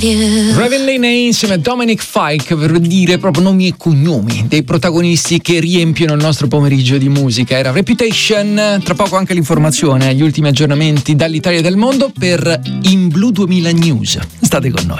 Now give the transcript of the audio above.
Raven Lane insieme a Dominic Fike, per dire proprio nomi e cognomi dei protagonisti che riempiono il nostro pomeriggio di musica. Era Reputation, tra poco anche l'informazione, gli ultimi aggiornamenti dall'Italia e dal mondo per In Blue 2000 News. State con noi.